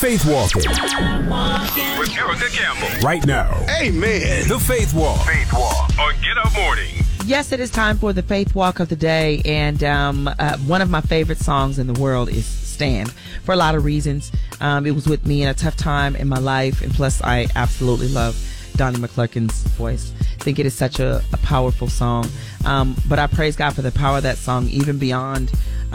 Faith Walking. With Erica Campbell. Right now. Amen. The Faith Walk. Faith Walk on Get Up Morning. Yes, it is time for the Faith Walk of the day. And one of my favorite songs in the world is Stand, for a lot of reasons. It was with me in a tough time in my life. And plus, I absolutely love Donnie McClurkin's voice. I think it is such a powerful song. But I praise God for the power of that song, even beyond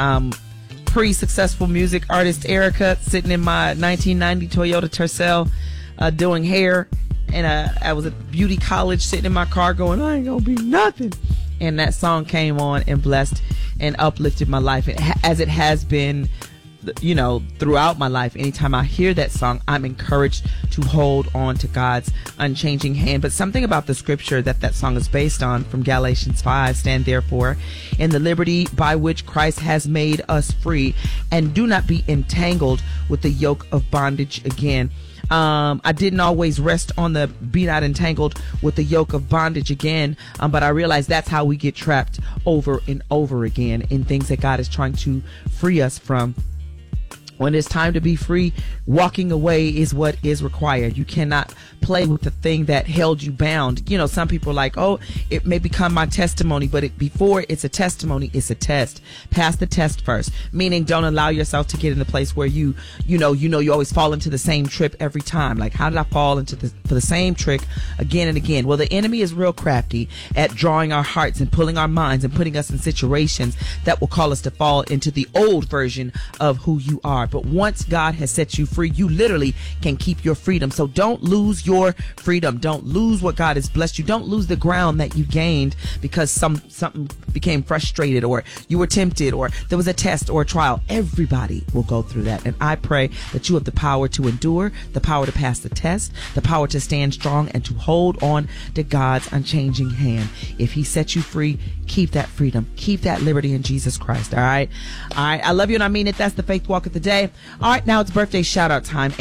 pre-successful music artist Erica, sitting in my 1990 Toyota Tercel doing hair. And I was at beauty college, sitting in my car going, I ain't gonna be nothing. And that song came on and blessed and uplifted my life, as it has been, you know, throughout my life. Anytime I hear that song, I'm encouraged to hold on to God's unchanging hand. But something about the scripture that song is based on, from Galatians 5, stand therefore in the liberty by which Christ has made us free, and do not be entangled with the yoke of bondage again. I didn't always rest on the be not entangled with the yoke of bondage again, but I realized that's how we get trapped over and over again in things that God is trying to free us from. When it's time to be free, walking away is what is required. You cannot play with the thing that held you bound. You know, some people are like, oh, it may become my testimony, but before it's a testimony, it's a test. Pass the test first, meaning don't allow yourself to get in a place where you always fall into the same trip every time. Like, how did I fall into the same trick again and again? Well, the enemy is real crafty at drawing our hearts and pulling our minds and putting us in situations that will call us to fall into the old version of who you are. But once God has set you free, you literally can keep your freedom. So don't lose your freedom. Don't lose what God has blessed you. Don't lose the ground that you gained because something became frustrated, or you were tempted, or there was a test or a trial. Everybody will go through that. And I pray that you have the power to endure, the power to pass the test, the power to stand strong, and to hold on to God's unchanging hand. If He sets you free, keep that freedom, keep that liberty in Jesus Christ. All right. I love you and I mean it. That's the Faith Walk of the day. All right. Now it's birthday shout out time.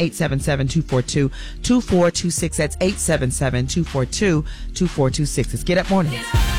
877-242-2426. That's 877-242-2426. Let's Get Up Morning.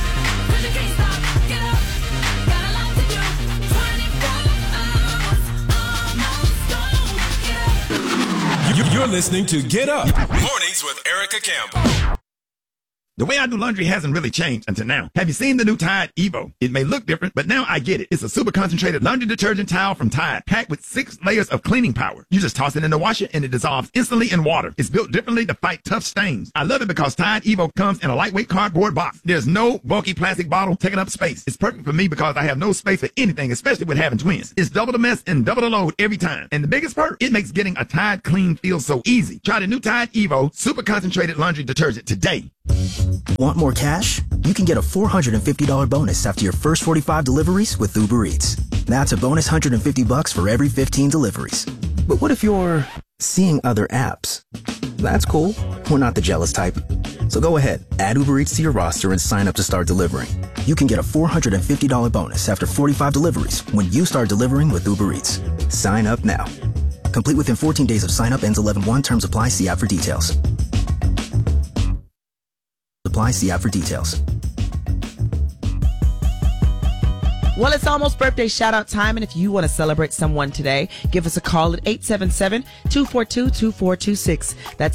You're listening to Get Up Mornings with Erica Campbell. The way I do laundry hasn't really changed until now. Have you seen the new Tide Evo? It may look different, but now I get it. It's a super concentrated laundry detergent towel from Tide, packed with 6 layers of cleaning power. You just toss it in the washer and it dissolves instantly in water. It's built differently to fight tough stains. I love it because Tide Evo comes in a lightweight cardboard box. There's no bulky plastic bottle taking up space. It's perfect for me because I have no space for anything, especially with having twins. It's double the mess and double the load every time. And the biggest perk, it makes getting a Tide clean feel so easy. Try the new Tide Evo super concentrated laundry detergent today. Want more cash? You can get a $450 bonus after your first 45 deliveries with Uber Eats. That's a bonus $150 for every 15 deliveries. But what if you're seeing other apps? That's cool. We're not the jealous type. So go ahead, add Uber Eats to your roster and sign up to start delivering. You can get a $450 bonus after 45 deliveries when you start delivering with Uber Eats. Sign up now. Complete within 14 days of sign up. Ends 11/1. Terms apply. See app for details. Apply. See app for details. Well, it's almost birthday shout out time. And if you want to celebrate someone today, give us a call at 877-242-2426. That's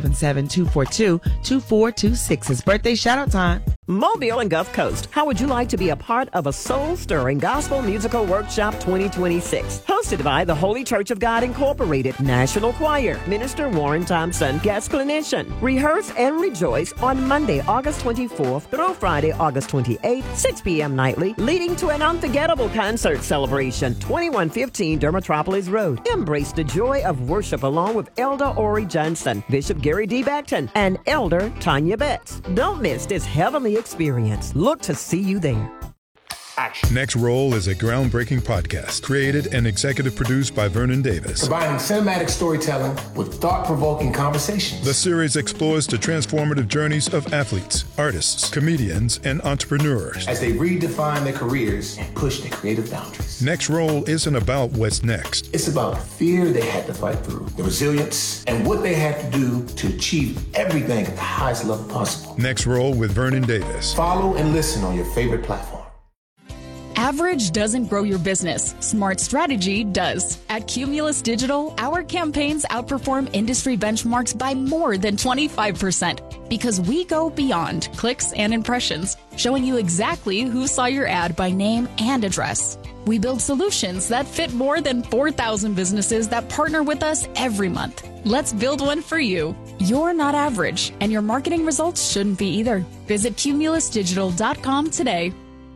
877-242-2426. It's birthday shout out time. Mobile and Gulf Coast, how would you like to be a part of a soul-stirring gospel musical workshop 2026? Hosted by the Holy Church of God Incorporated, National Choir, Minister Warren Thompson, guest clinician. Rehearse and rejoice on Monday, August 24th through Friday, August 28th, 6 p.m. nightly, leading to an unforgettable concert celebration, 2115 Dermatropolis Road. Embrace the joy of worship along with Elder Ori Johnson, Bishop Gary D. Beckton, and Elder Tanya Betts. Don't miss this heavenly experience. Look to see you there. Action. Next Roll is a groundbreaking podcast created and executive produced by Vernon Davis. Combining cinematic storytelling with thought-provoking conversations. The series explores the transformative journeys of athletes, artists, comedians, and entrepreneurs as they redefine their careers and push their creative boundaries. Next Roll isn't about what's next. It's about the fear they had to fight through, the resilience, and what they had to do to achieve everything at the highest level possible. Next Roll with Vernon Davis. Follow and listen on your favorite platform. Average doesn't grow your business. Smart strategy does. At Cumulus Digital, our campaigns outperform industry benchmarks by more than 25% because we go beyond clicks and impressions, showing you exactly who saw your ad by name and address. We build solutions that fit more than 4,000 businesses that partner with us every month. Let's build one for you. You're not average, and your marketing results shouldn't be either. Visit cumulusdigital.com today.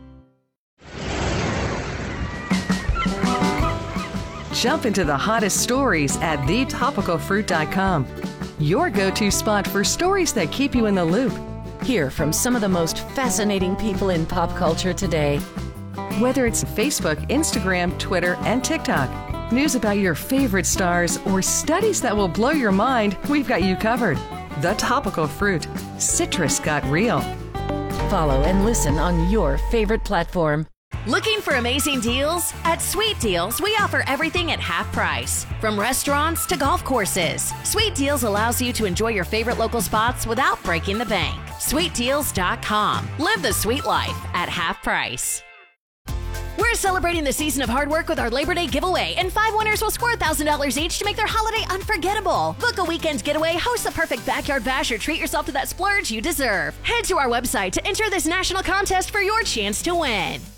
Jump into the hottest stories at thetopicalfruit.com. Your go-to spot for stories that keep you in the loop. Hear from some of the most fascinating people in pop culture today. Whether it's Facebook, Instagram, Twitter, and TikTok, news about your favorite stars, or studies that will blow your mind, we've got you covered. The Topical Fruit. Citrus got real. Follow and listen on your favorite platform. Looking for amazing deals? At Sweet Deals, we offer everything at half price. From restaurants to golf courses, Sweet Deals allows you to enjoy your favorite local spots without breaking the bank. SweetDeals.com. Live the sweet life at half price. We're celebrating the season of hard work with our Labor Day giveaway, and 5 winners will score $1,000 each to make their holiday unforgettable. Book a weekend getaway, host the perfect backyard bash, or treat yourself to that splurge you deserve. Head to our website to enter this national contest for your chance to win.